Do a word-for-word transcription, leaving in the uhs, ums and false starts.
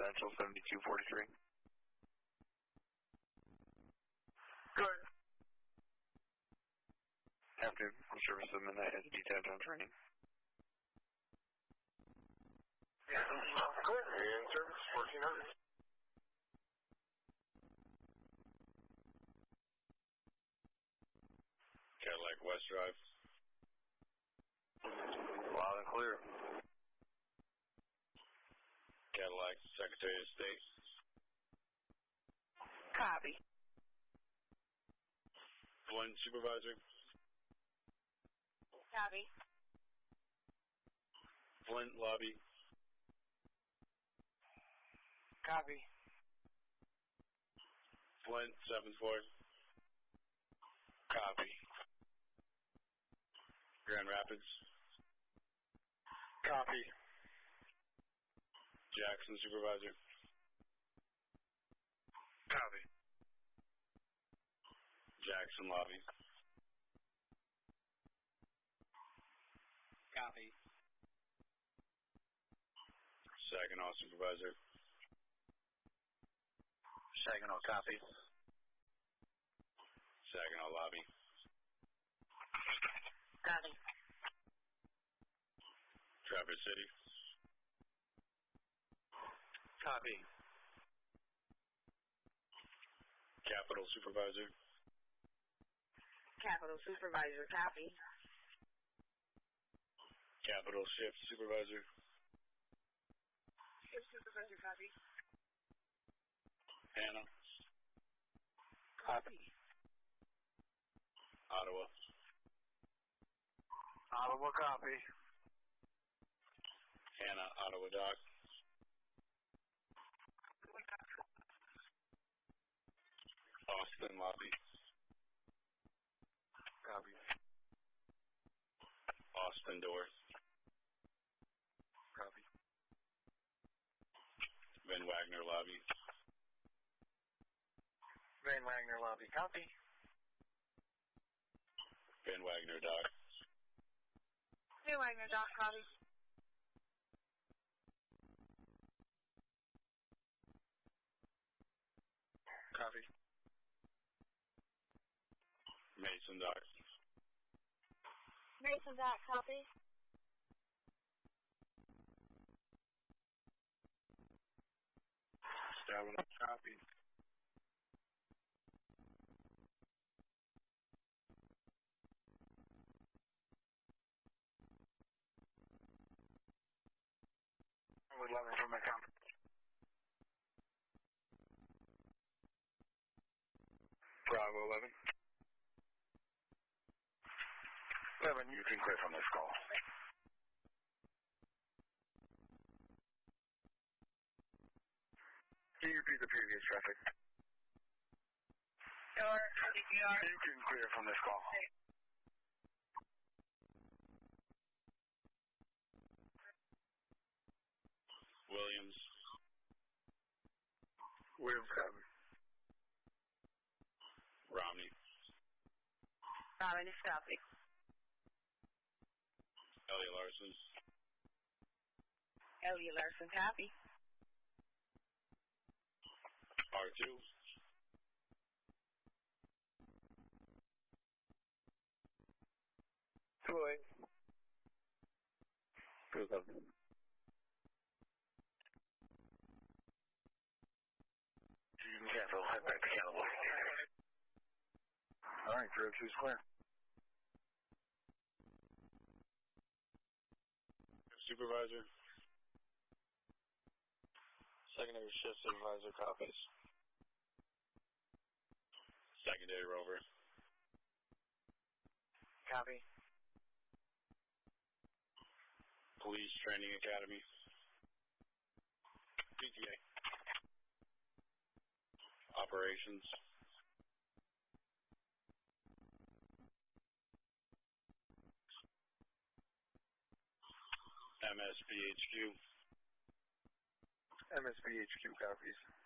Central seventy-two forty-three. Good. Afternoon, full service of midnight as detailed on training. Yeah, good. In service, fourteen hundred. Cadillac West Drive. Loud and clear. Cadillac Secretary of State. Copy. Flint Supervisor. Copy. Flint Lobby. Copy. Flint seventh floor. Copy. Grand Rapids. Copy. Jackson Supervisor. Copy. Jackson Lobby. Copy. Saginaw Supervisor. Saginaw, copy. Saginaw Lobby. Copy. Traverse City. Copy. Capitol Supervisor. Capitol Supervisor, copy. Capitol Shift Supervisor. Shift Supervisor, copy. Hannah. Copy. Ottawa. Ottawa, copy. Hannah, Ottawa Dock. Austin Lobby. Copy. Austin Door. Copy. Van Wagner Lobby. Van Wagner lobby, copy. Van Wagner Dock. Van Wagner Dock, copy. Copy. Mason Dock. Mason Dock, copy. Stavin, copy. eleven from my comment. Bravo eleven. eleven, you can clear from this call. Can you repeat the previous traffic? Door, C P R. You can clear from this call. Williams. Williams, copy. Romney. Robin is copy. Elliot Larson. Elliot Larson, copy. R two. two oh eight. two oh seven. You can cancel. Head back to Cannibal. All right, three oh two is clear. Supervisor. Secondary shift supervisor copies. Secondary Rover. Copy. Police Training Academy. P T A. Operations. M S P H Q. M S P H Q copies.